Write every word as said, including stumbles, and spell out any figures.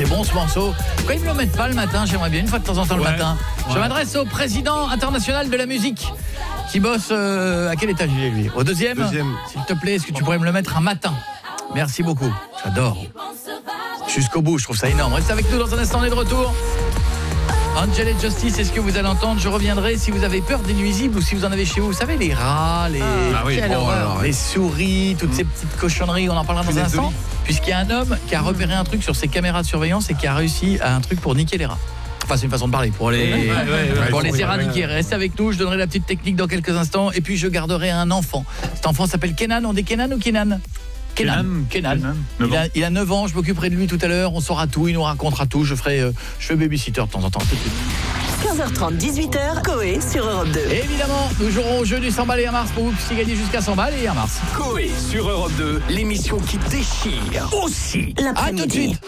c'est bon ce morceau. Pourquoi ils me le mettent pas le matin? J'aimerais bien une fois de temps en temps le Ouais. matin. Ouais. Je m'adresse au président international de la musique qui bosse euh, à quel étage il est lui? Au deuxième. Deuxième. S'il te plaît, est-ce que tu pourrais me le mettre un matin? Merci beaucoup. J'adore. Jusqu'au bout, je trouve ça énorme. Restez avec nous dans un instant, on est de retour. Angel et Justice, est-ce que vous allez entendre? Je reviendrai si vous avez peur des nuisibles ou si vous en avez chez vous. Vous savez, les rats, les, Ah oui, quelle oh horreur. là là. les souris, toutes ces petites cochonneries, on en parlera dans Les un instant. olives. Puisqu'il y a un homme qui a repéré un truc sur ses caméras de surveillance et qui a réussi à un truc pour niquer les rats. Enfin, c'est une façon de parler, pour les, Ouais, ouais, ouais, pour ouais, les ouais, éradiquer. ouais. Restez avec nous, je donnerai la petite technique dans quelques instants. Et puis, je garderai un enfant. Cet enfant s'appelle Kenan. On dit Kenan ou Kenan? Kenan. Kenan. Kenan. neuf Il a, ans. il a neuf ans, je m'occuperai de lui tout à l'heure. On saura tout, il nous racontera tout. Je ferai, euh, je fais babysitter de temps en temps. Tout de suite. quinze heures trente, dix-huit heures, Coé sur Europe deux. Et évidemment, nous jouerons au jeu du cent balles et un mars pour vous puissiez gagner jusqu'à cent balles et un mars. Coé sur Europe deux, l'émission qui déchire aussi. À tout de suite.